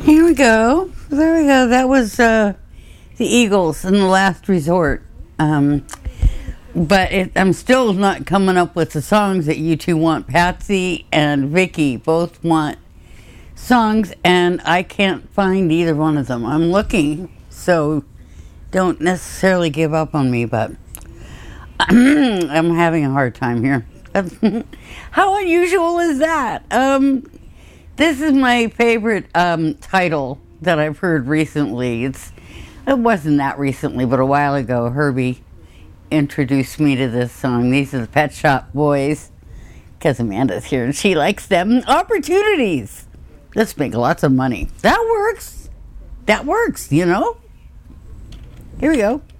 Here we go. There we go. That was the Eagles in the last resort. But I'm still not coming up with the songs that you two want. Patsy and Vicky both want songs, and I can't find either one of them. I'm looking, so don't necessarily give up on me, but I'm having a hard time here. How unusual is that? This is my favorite title that I've heard recently. It wasn't that recently, but a while ago, Herbie introduced me to this song. These are the Pet Shop Boys, because Amanda's here and she likes them. Opportunities. Let's make lots of money. That works. That works, you know? Here we go.